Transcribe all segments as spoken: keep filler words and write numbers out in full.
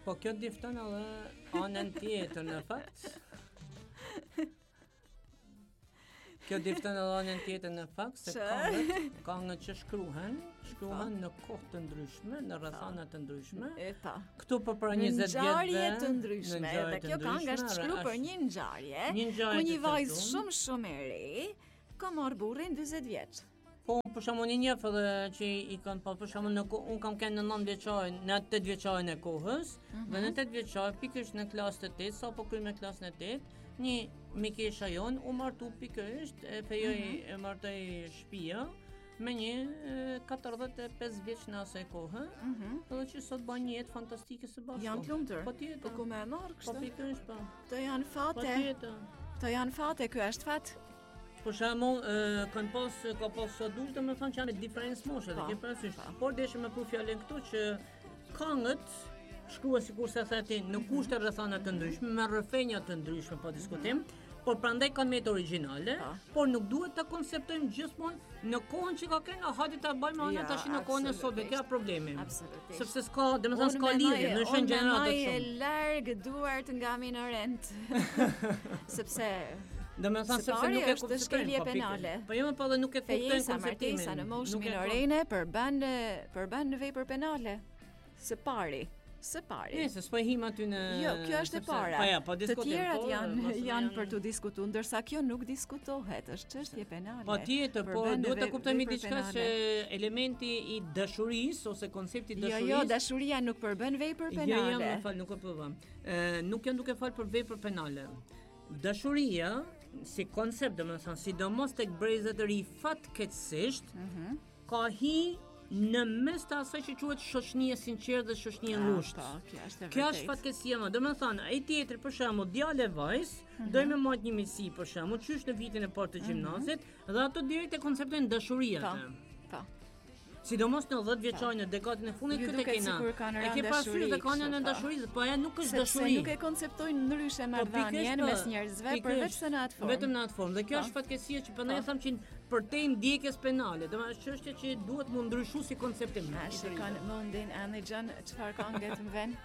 Po kjo difton edhe anën tjetër në fakt. Kjo difton edhe anën tjetër në fakt se këngët, këngët që shkruhen, shkruhen në kohë të ndryshme, në rrethana të ndryshme. Eta. Këtu po për njëzet vjet ngjarje të ndryshme. Dhe kjo këngë është shkruar për një ngjarje, ku një vajzë shumë shumë e re ka marrë burrin dyzet vjeç. Po, për shembull një njef edhe që i kanë pa për shembull në un kam kanë në nëntë vjeçarin, në tetë vjeçarin e kohës, mm-hmm. dhe në tetë vjeçar pikërisht në klasën e tetë, sa po krye me klasën e tetë, një mikesha jon u martu pikërisht e fejoi mm-hmm. e martoi shtëpia me një katërdhjetë e pesë vjeç në asaj kohë, mm-hmm. edhe që sot bën një jetë fantastike së bashku. Janë të lumtur. Po tjetër. Po ku më e marr kështu? Po pikërisht po. Këto janë fate. Po tjetër. Këto janë fate, ky është fat. Për shembull, kanë pas ka pas adultë domethënë që janë me diferencë moshe, dhe ke parasysh. Por deshëm me pu fjalën këtu që këngët shkruan sikur se thati në kushte rrethana të ndryshme, me rrëfenja të ndryshme pa diskutim, por prandaj kanë metë origjinale, por nuk duhet ta konceptojmë gjithmonë në kohën që ka kënë, hajde ta bëjmë anë tash në kohën e sotme, kjo është problemi. Absolutisht. Sepse s'ka, domethënë s'ka lidhje, në shën gjenerata shumë. Unë e larg duart nga minorent. Sepse Do me thënë sepse nuk e kuptojnë shkelje penale. Po jo, po dhe nuk e kuptojnë konceptimin. Martesa në moshë minorene përban përban në vepër penale. Së pari, së pari. Nëse s'po him aty në Jo, kjo është e para. Po ja, po të tjerat janë janë për të diskutuar, ndërsa kjo nuk diskutohet, është çështje penale. Po tjetër, po duhet të kuptojmë diçka që elementi i dashurisë ose koncepti i dashurisë. Jo, jo, dashuria nuk përbën vepër penale. Jo, jo, më fal, nuk e përbën. Ë, nuk jam duke fal për vepër penale. Dashuria si koncept, domethënë sidomos tek brezat e ri fatkeqësisht, mm-hmm. ka hi në mes të asaj që quhet shoqënia sinqertë dhe shoqënia ngushtë. Po, kjo është e vërtetë. Kjo është fatkeqësia më. Domethënë, ai tjetri për shembull, djalë e vajzë, mm-hmm. do më marr një miqësi për shembull, qysh në vitin e parë të gjimnazit, mm-hmm. dhe ato direkt e konceptojnë dashuria. Po. Po. Sidomos në dhjetë vjeçarin në dekadën e fundit këtë kena. E ke parasysh dhe kanë në dashurisë, po ajo nuk është dashuri. Sepse nuk e konceptojnë ndryshe marrëdhënien mes njerëzve përveç se në atë formë. Vetëm në atë formë. Dhe kjo është fatkeqësia që prandaj them që për te ndjekjes penale, domethënë është çështje që duhet mu ndryshu si konceptim. A shikon mundin Annie John çfarë këngë të vën?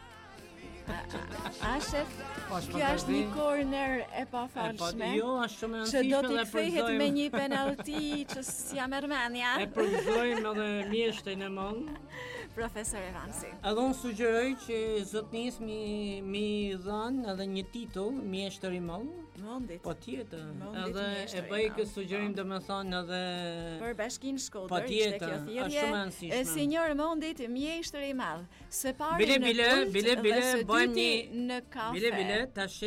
A shef, kjo është një corner e pafalshme. Jo, është shumë e rëndësishme. Që do të kthehet me një penalti që s'ja merr mendja. E përzojmë edhe mjeshtin e madh. Profesor Evansi. Edhe unë sugjeroj që zotnis mi mi dhën edhe një titull, mjeshtër i madh. Mundit. Po tjetër. Edhe e bëj këtë sugjerim domethënë edhe për Bashkinë Shkodër. Po tjetër. Është shumë e rëndësishme. Sinjor Mundit, mjeshtër i madh. Së pari bile bile bile bile bëjmë një në kafe. Bile bile tash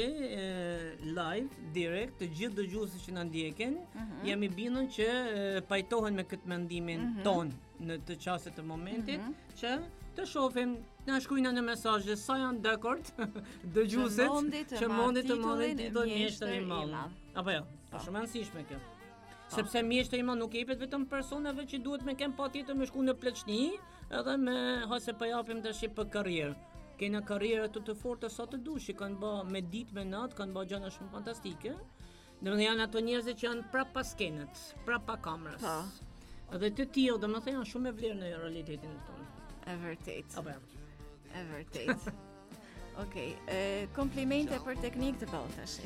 live direkt të gjithë dëgjuesit që na ndjekin, uh-huh. jam i bindur që e, pajtohen me këtë mendimin uh-huh. ton në të çastet të momentit uh-huh. që të shohim, na shkruajnë në mesazhe sa janë dakord dëgjuesit që mundi të marrin titull mjeshtër i madh. Apo jo, është shumë e rëndësishme kjo. Sepse mjeshtri i madh nuk jepet vetëm personave që duhet me kem patjetër me shku në pleçni, edhe me hase po japim tash për karrierë. Kena karriera të të forta sa të dush, që kanë bë me ditë me natë, kanë bë gjëra shumë fantastike. Domethënë janë ato njerëz që janë prapa skenët, prapa kamerës. Po. Dhe të tillë domethënë janë shumë e vlerë në realitetin tonë. E vërtet. Apo. E vërtet. Okej, okay, komplimente për teknikë të ballë tash.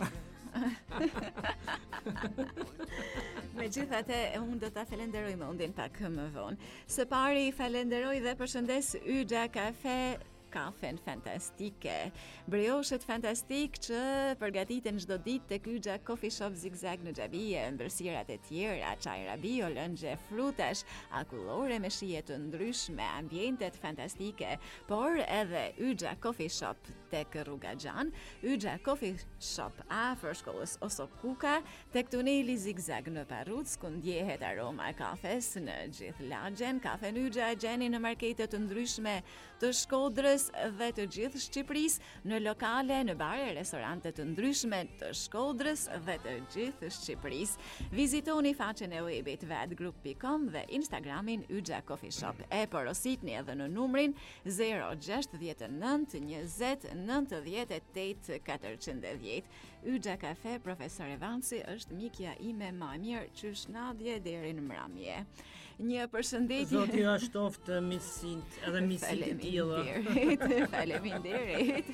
Megjithatë, unë do ta falenderoj Mundin pak më vonë. Së pari falenderoj dhe përshëndes Yxha Kafe, kafen fantastike, brioshet fantastik që përgatiten çdo ditë tek Yxha Coffee Shop Zigzag në Xhavije, ëmbëlsirat e tjera, çajra bio, lëngje frutash, akullore me shije të ndryshme, ambientet fantastike, por edhe Yxha Coffee Shop tek Rruga Xhan, Yxha Coffee Shop afër shkollës Osokuka, tek tuneli Zigzag në Parruc, ku ndjehet aroma e kafes në gjithë lagjen. Kafen Yxha e gjeni në markete të ndryshme të Shkodrës dhe të gjithë Shqipërisë, në lokale, në bare, restorante të ndryshme të Shkodrës dhe të gjithë Shqipërisë. Vizitoni faqen e webit vadgroup dot com dhe Instagramin Yxha Coffee Shop. E porositni edhe në numrin zero gjasht nëntë njëzet nëntëdhjetë e tetë katërqind e dhjetë. Yxha Kafe, profesor Evansi, është mikja ime më e mirë qysh nadje deri në mramje. Një përshëndetje. Zoti ja shtoftë miqësinë, edhe miqësitë e tilla. Faleminderit. Faleminderit.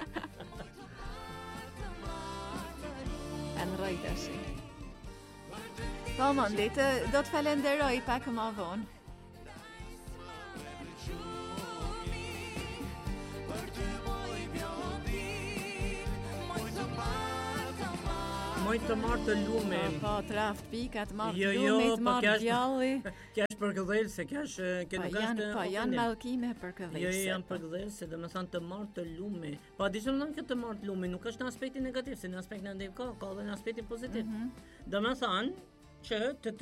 Anroj tash. Po Mondi, të do të falenderoj pak më vonë. Moj të marrë të lume. Po, traft pikat, marrë Jo, të jo, lumit, po marrë kjash- djalli. Kja është për këdhelse, kja është ke Po nuk janë, është po janë mallkime për këdhelse. Jo, janë për këdhelse, dhe me thanë të marrë të lume. Po, a di që më thanë këtë të marrë të lume, nuk është në aspektin negativ, se në aspektin negativ ka, ka dhe në aspektin pozitiv. Dhe me thanë që të